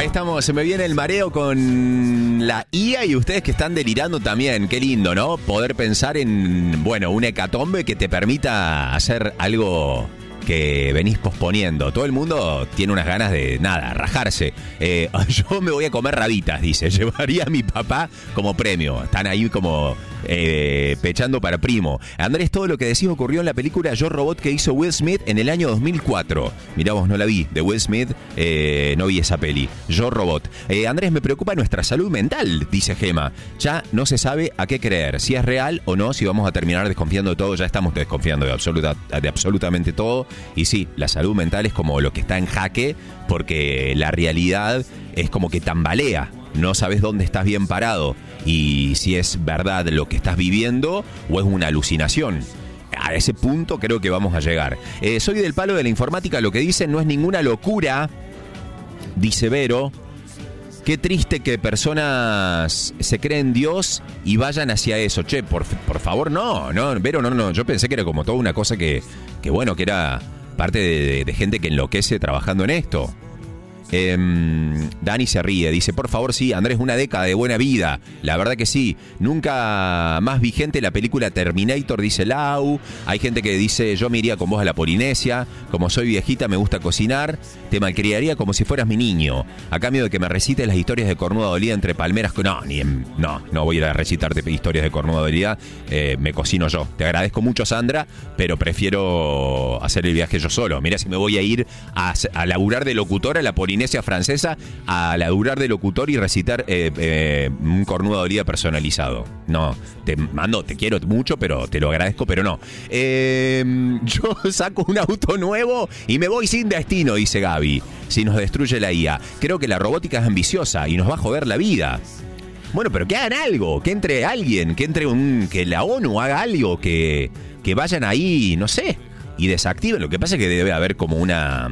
estamos, se me viene el mareo con la IA y ustedes que están delirando también. Qué lindo, ¿no? Poder pensar en, bueno, una hecatombe que te permita hacer algo que venís posponiendo. Todo el mundo tiene unas ganas de, nada, rajarse. Yo me voy a comer rabitas, dice. Llevaría a mi papá como premio. Están ahí como pechando para primo. Andrés, todo lo que decís ocurrió en la película Yo Robot que hizo Will Smith en el año 2004. Mirá vos, no la vi. De Will Smith, no vi esa peli. Yo Robot. Andrés, me preocupa nuestra salud mental, dice Gema. Ya no se sabe a qué creer. Si es real o no, si vamos a terminar desconfiando de todo. Ya estamos desconfiando de absolutamente todo. Y sí, la salud mental es como lo que está en jaque, porque la realidad es como que tambalea. No sabes dónde estás bien parado y si es verdad lo que estás viviendo o es una alucinación. A ese punto creo que vamos a llegar. Soy del palo de la informática, lo que dicen no es ninguna locura, dice Vero. Qué triste que personas se creen Dios y vayan hacia eso. Che, por favor, no, Vero, no. Yo pensé que era como toda una cosa que bueno, que era parte de gente que enloquece trabajando en esto. Dani se ríe, dice, por favor, sí, Andrés, una década de buena vida. La verdad que sí. Nunca más vigente la película Terminator, dice Lau. Hay gente que dice, yo me iría con vos a la Polinesia. Como soy viejita, me gusta cocinar. Te malcriaría como si fueras mi niño. A cambio de que me recites las historias de cornuda dolida entre palmeras. No voy a ir a recitarte historias de cornuda dolida. Me cocino yo. Te agradezco mucho, Sandra, pero prefiero hacer el viaje yo solo. Mirá si me voy a ir a laburar de locutor a la Polinesia francesa, a laburar de locutor y recitar un cornuda dolida personalizado. No, te quiero mucho, pero te lo agradezco, pero no. Yo saco un auto nuevo y me voy sin destino, dice Gaby. Si nos destruye la IA. Creo que la robótica es ambiciosa y nos va a joder la vida. Bueno, pero que hagan algo, que entre alguien, que la ONU haga algo, que vayan ahí, no sé, y desactiven. Lo que pasa es que debe haber como una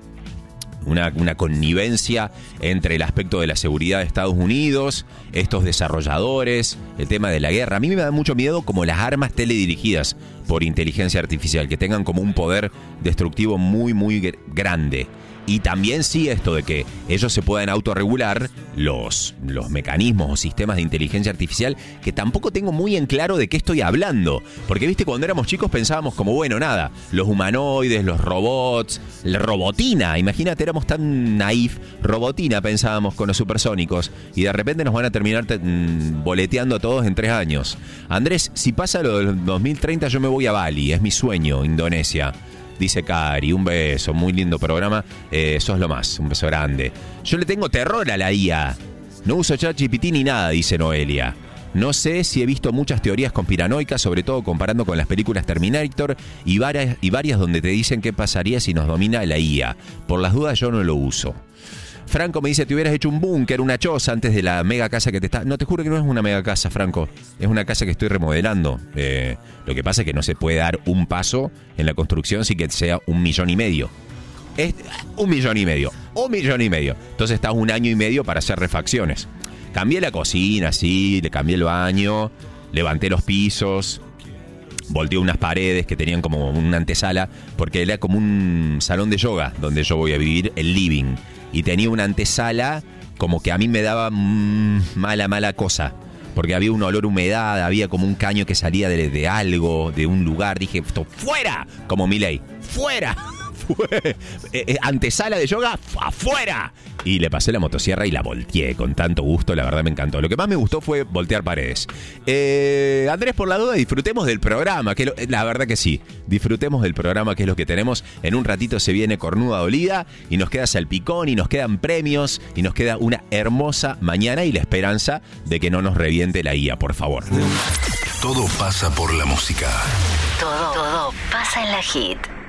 connivencia entre el aspecto de la seguridad de Estados Unidos, estos desarrolladores, el tema de la guerra. A mí me da mucho miedo como las armas teledirigidas por inteligencia artificial, que tengan como un poder destructivo muy, muy grande. Y también sí esto de que ellos se puedan autorregular los mecanismos o sistemas de inteligencia artificial, que tampoco tengo muy en claro de qué estoy hablando. Porque, viste, cuando éramos chicos pensábamos como, bueno, nada, los humanoides, los robots, la robotina. Imagínate, éramos tan naif. Robotina pensábamos con los supersónicos. Y de repente nos van a terminar boleteando a todos en 3 años. Andrés, si pasa lo del 2030 yo me voy a Bali. Es mi sueño, Indonesia. Dice Cari, un beso, muy lindo programa, sos lo más, un beso grande. Yo le tengo terror a la IA, no uso ChatGPT ni nada, dice Noelia. No sé si he visto muchas teorías conspiranoicas, sobre todo comparando con las películas Terminator y varias donde te dicen qué pasaría si nos domina la IA. Por las dudas yo no lo uso. Franco me dice, te hubieras hecho un búnker, una choza antes de la mega casa que te está... No, te juro que no es una mega casa, Franco. Es una casa que estoy remodelando. Lo que pasa es que no se puede dar un paso en la construcción sin que sea 1,5 millones. Es 1,5 millones. 1,5 millones. Entonces está 1 año y medio para hacer refacciones. Cambié la cocina, sí, le cambié el baño, levanté los pisos, volteé unas paredes que tenían como una antesala, porque era como un salón de yoga donde yo voy a vivir, el living. Y tenía una antesala como que a mí me daba mala cosa. Porque había un olor a humedad, había como un caño que salía de algo, de un lugar. Dije, esto, ¡fuera! Como Milei, ¡fuera! Antesala de yoga, ¡afuera! Y le pasé la motosierra y la volteé con tanto gusto, la verdad me encantó. Lo que más me gustó fue voltear paredes. Andrés, por la duda, disfrutemos del programa, la verdad que sí. Disfrutemos del programa, que es lo que tenemos. En un ratito se viene Cornuda Dolida y nos queda salpicón y nos quedan premios y nos queda una hermosa mañana y la esperanza de que no nos reviente la IA, por favor. Todo pasa por la música. Todo pasa en la Hit.